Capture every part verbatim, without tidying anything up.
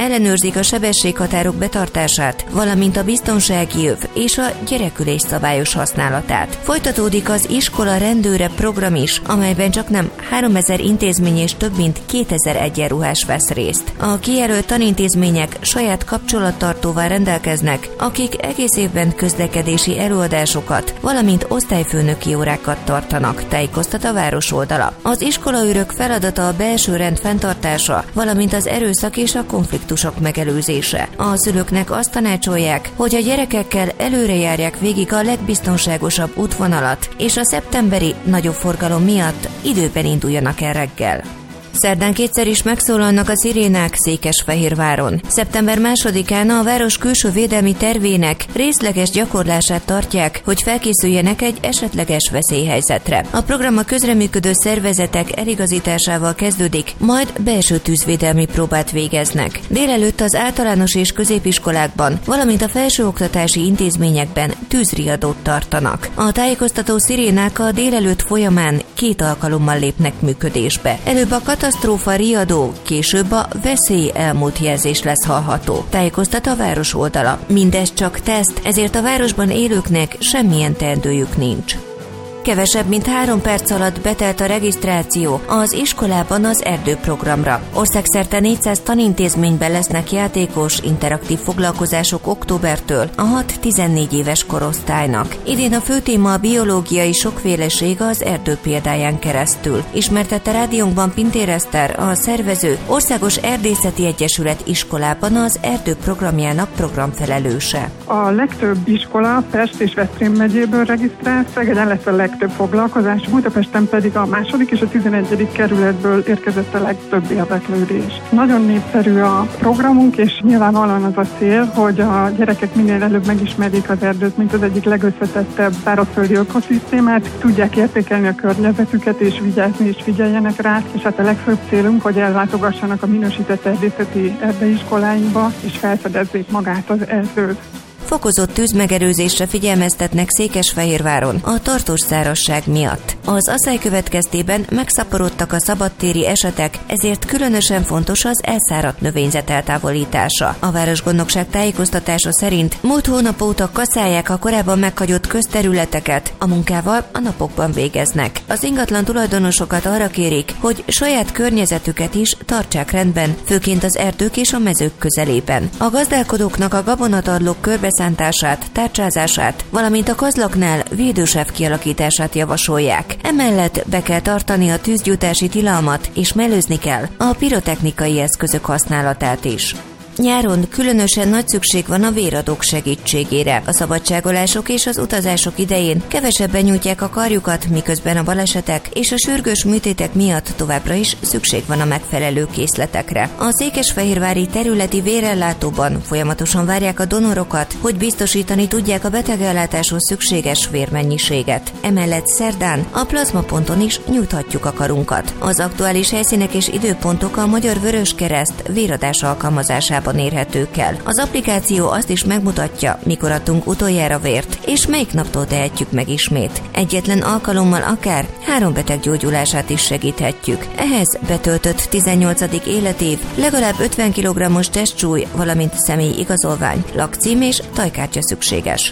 ellenőrzik a sebességhatárok betartását, valamint a biztonsági öv és a gyerekülés szabályos használatát. Folytatódik az iskola rendőre program is, amelyben csaknem háromezer intézmény és több mint kétezer egyenruhás vesz részt. A kijelölt tanintézmények saját kapcsolattartóval rendelkeznek, akik egész évben közlekedési előadásokat, valamint osztályfőnöki órákat tartanak, tájékoztat a város oldala. Az iskolaőrök feladata a belső rend fenntartása, valamint az erőszak és a konfliktusok megelőzése. A szülőknek azt tanácsolják, hogy a gyerekekkel előre járják végig a legbiztonságosabb útvonalat, és a szeptemberi nagyobb forgalom miatt időben induljanak el reggel. Szerdán kétszer is megszólalnak a szirénák Székesfehérváron. szeptember másodikán a város külső védelmi tervének részleges gyakorlását tartják, hogy felkészüljenek egy esetleges veszélyhelyzetre. A program a közreműködő szervezetek eligazításával kezdődik, majd belső tűzvédelmi próbát végeznek. Délelőtt az általános és középiskolákban, valamint a felsőoktatási intézményekben tűzriadót tartanak. A tájékoztató szirénák a délelőtt folyamán két alkalommal lépnek működésbe. Előbb a katasztrófa riadó, később a veszély elmúlt jelzés lesz hallható, tájékoztat a város oldala. Mindez csak teszt, ezért a városban élőknek semmilyen teendőjük nincs. Kevesebb, mint három perc alatt betelt a regisztráció az iskolában az erdőprogramra. Országszerte négyszáz tanintézményben lesznek játékos, interaktív foglalkozások októbertől a hat-tizennégy éves korosztálynak. Idén a fő téma a biológiai sokféleség az erdő példáján keresztül. Ismertette rádiónkban Pintér Eszter, a szervező, Országos Erdészeti Egyesület iskolában az erdő programjának programfelelőse. A legtöbb iskola Pest és Veszprém megyéből regisztrál, Szegeden lesz a legtöbb foglalkozás, Budapesten pedig a második és a tizenegyedik kerületből érkezett a legtöbb érdeklődés. Nagyon népszerű a programunk, és nyilvánvalóan az a cél, hogy a gyerekek minél előbb megismerjék az erdőt, mint az egyik legösszetettebb szárazföldi ökoszisztémát, tudják értékelni a környezetüket, és vigyázni és figyeljenek rá, és hát a legfőbb célunk, hogy ellátogassanak a minősített erdészeti erdeiskoláinkba, és felfedezzék magát az erdőt. Fokozott tűzmegelőzésre figyelmeztetnek Székesfehérváron a tartós szárazság miatt. Az aszály következtében megszaporodtak a szabadtéri esetek, ezért különösen fontos az elszáradt növényzet eltávolítása. A városgondnokság tájékoztatása szerint múlt hónap óta kaszálják a korábban meghagyott közterületeket, a munkával a napokban végeznek. Az ingatlan tulajdonosokat arra kérik, hogy saját környezetüket is tartsák rendben, főként az erdők és a mezők közelében. A gazdálkodóknak a gabonatarlók körbe szántását, tárcsázását, valamint a kozlaknál védősáv kialakítását javasolják. Emellett be kell tartani a tűzgyújtási tilalmat, és mellőzni kell a pirotechnikai eszközök használatát is. Nyáron különösen nagy szükség van a véradók segítségére. A szabadságolások és az utazások idején kevesebben nyújtják a karjukat, miközben a balesetek és a sürgős műtétek miatt továbbra is szükség van a megfelelő készletekre. A székesfehérvári területi vérellátóban folyamatosan várják a donorokat, hogy biztosítani tudják a betegellátáshoz szükséges vérmennyiséget. Emellett szerdán a plazmaponton is nyújthatjuk a karunkat. Az aktuális helyszínek és időpontok a Magyar Vöröskereszt véradás alkalmazásában érhetők el. Az applikáció azt is megmutatja, mikor adtunk utoljára vért, és melyik naptól tehetjük meg ismét. Egyetlen alkalommal akár három beteg gyógyulását is segíthetjük. Ehhez betöltött tizennyolcadik életév, legalább ötven kilogrammos testsúly, valamint személyi igazolvány, lakcím és tajkártya szükséges.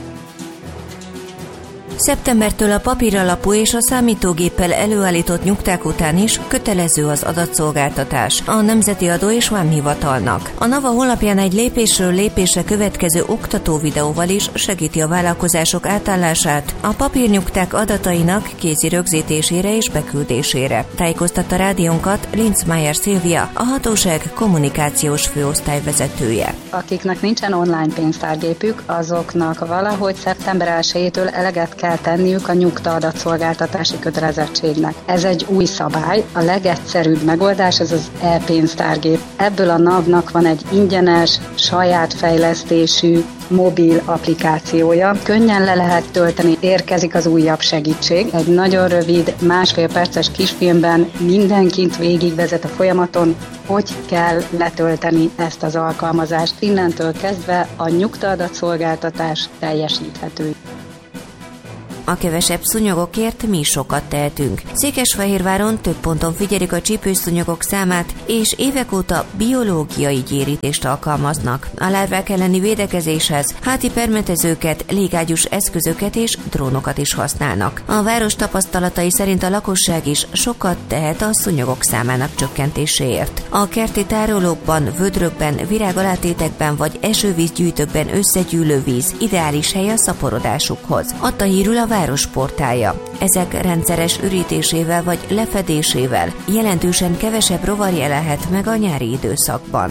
Szeptembertől a papíralapú és a számítógéppel előállított nyugták után is kötelező az adatszolgáltatás a Nemzeti Adó és Vámhivatalnak. A NAVA honlapján egy lépésről lépésre következő oktató videóval is segíti a vállalkozások átállását a papírnyugták adatainak kézi rögzítésére és beküldésére. Tájékoztatta rádiónkat Linzmeier Szilvia, a hatóság kommunikációs főosztály vezetője. Akiknek nincsen online pénztárgépük, azoknak valahogy szeptember elsejétől eleget kell tenniük a nyugta adatszolgáltatási kötelezettségnek. Ez egy új szabály, a legegyszerűbb megoldás ez az e-pénztárgép. Ebből a NAV-nak van egy ingyenes, saját fejlesztésű, mobil applikációja. Könnyen le lehet tölteni, érkezik az újabb segítség. Egy nagyon rövid, másfél perces kisfilmben mindenkit végigvezet a folyamaton, hogy kell letölteni ezt az alkalmazást. Innentől kezdve a nyugta adatszolgáltatás teljesíthető. A kevesebb szúnyogokért mi sokat tehetünk. Székesfehérváron több ponton figyelik a csípős szúnyogok számát, és évek óta biológiai gyérítést alkalmaznak. A lárvák elleni védekezéshez háti permetezőket, légágyús eszközöket és drónokat is használnak. A város tapasztalatai szerint a lakosság is sokat tehet a szúnyogok számának csökkentéséért. A kerti tárolókban, vödrökben, virágalátétekben vagy esővízgyűjtőkben összegyűlő víz ideális hely a szaporodásukhoz. Adta hírül a város portálja. Ezek rendszeres ürítésével vagy lefedésével jelentősen kevesebb rovar jelenhet meg a nyári időszakban.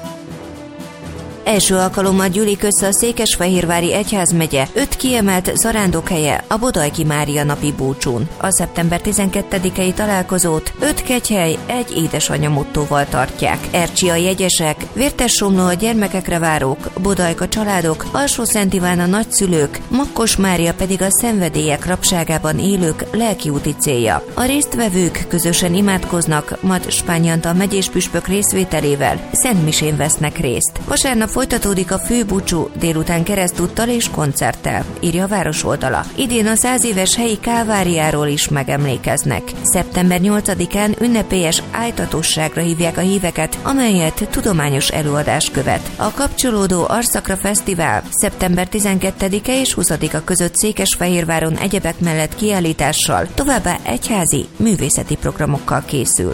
Első alkalommal gyűlik össze a Székesfehérvári Egyházmegye öt kiemelt zarándokhelye a Bodajki Mária napi búcsún. A szeptember tizenkettedikei találkozót öt kegyhely, egy édesanyja mottóval tartják. Ercsi a jegyesek, Vértessomló a gyermekekre várók, Bodajka családok, Alsó-Szent Iván a nagyszülők, Makkos Mária pedig a szenvedélyek rabságában élők lelkiúti célja. A résztvevők közösen imádkoznak, majd Spány Antal megyés püspök részvételével szentmisén vesznek részt. Vasárnap folytatódik a főbúcsú, délután keresztúttal és koncerttel, írja a város oldala. Idén a száz éves helyi káváriáról is megemlékeznek. szeptember nyolcadikán ünnepélyes ájtatosságra hívják a híveket, amelyet tudományos előadás követ. A kapcsolódó Arszakra Fesztivál szeptember tizenkettedike és huszadika között Székesfehérváron egyebek mellett kiállítással, továbbá egyházi művészeti programokkal készül.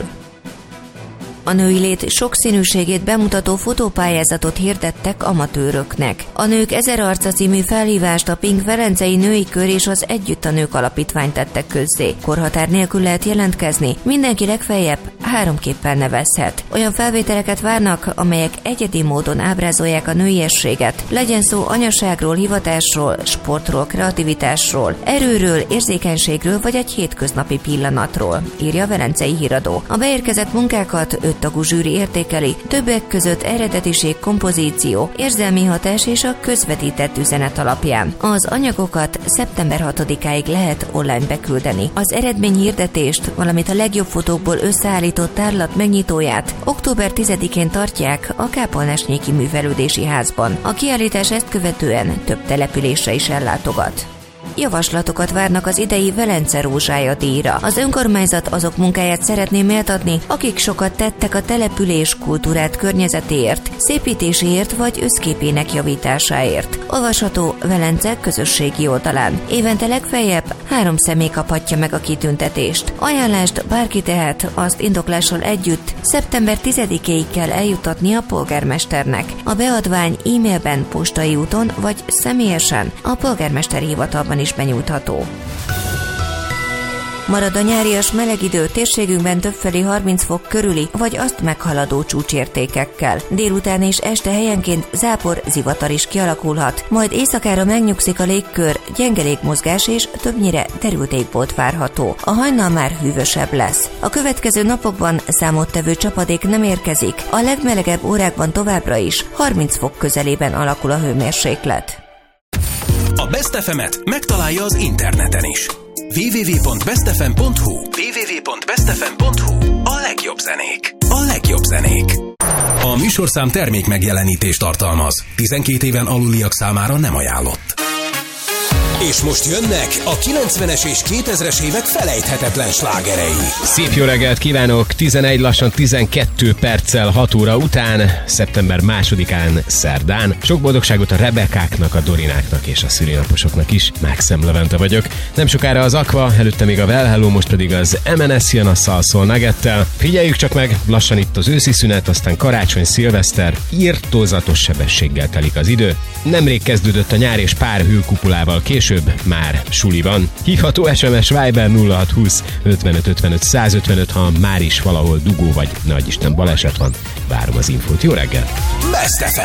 A női lét sokszínűségét bemutató fotópályázatot hirdettek amatőröknek. A Nők Ezer Arca című felhívást a Pink Velencei Női Kör és az Együtt a Nők Alapítvány tettek közzé. Korhatár nélkül lehet jelentkezni, mindenki legfeljebb három képpel nevezhet. Olyan felvételeket várnak, amelyek egyedi módon ábrázolják a nőiességet, legyen szó anyaságról, hivatásról, sportról, kreativitásról, erőről, érzékenységről vagy egy hétköznapi pillanatról, írja a Velencei Híradó. A beérkezett munkákat öt tagú zsűri értékeli, többek között eredetiség, kompozíció, érzelmi hatás és a közvetített üzenet alapján. Az anyagokat szeptember hatodikáig lehet online beküldeni. Az eredményhirdetést, valamint a legjobb fotókból összeállított tárlat megnyitóját október tizedikén tartják a Kápolnásnyéki Művelődési Házban. A kiállítás ezt követően több településre is ellátogat. Javaslatokat várnak az idei Velence Rózsája díjra. Az önkormányzat azok munkáját szeretné méltatni, akik sokat tettek a település kultúrát környezetéért, szépítéséért vagy összképének javításáért. Olvasható Velence közösségi oldalán. Évente legfeljebb három személy kaphatja meg a kitüntetést. Ajánlást bárki tehet, azt indoklással együtt szeptember tizedikéig kell eljuttatni a polgármesternek. A beadvány e-mailben, postai úton vagy személyesen a polgármesteri hivatalban is benyújtható. Marad a nyárias meleg idő, térségünkben többfelé harminc fok körüli, vagy azt meghaladó csúcsértékekkel. Délután és este helyenként zápor, zivatar is kialakulhat, majd éjszakára megnyugszik a légkör, gyenge légmozgás és többnyire derült égbolt várható. A hajnal már hűvösebb lesz. A következő napokban számottevő csapadék nem érkezik, a legmelegebb órákban továbbra is harminc fok közelében alakul a hőmérséklet. A Best ef emet megtalálja az interneten is. double-u double-u double-u pont best f m pont h u double-u double-u double-u pont best f m pont h u A legjobb zenék. A legjobb zenék. A műsorszám termék megjelenítést tartalmaz. tizenkét éven aluliak számára nem ajánlott. És most jönnek a kilencvenes és kétezres évek felejthetetlen slágerei. Szép jó reggelt kívánok! tizenegy lassan tizenkettő perccel hat óra után, szeptember másodikán szerdán. Sok boldogságot a Rebekáknak, a Dorináknak és a szülinaposoknak is. Mákszem Levente vagyok. Nem sokára az Aqua, előtte még a Well Hello, most pedig az em en es jön a Salsoul Nuggettel. Figyeljük csak meg, lassan itt az őszi szünet, aztán karácsony, szilveszter, írtózatos sebességgel telik az idő. Nemrég kezdődött a nyár és pár hőkupulával később már suli van. Hívható es em es Viber nulla hat húsz ötvenöt ötvenöt százötvenöt, ha már is valahol dugó vagy nagyisten baleset van. Várom az infót. Jó reggel! Best ef em.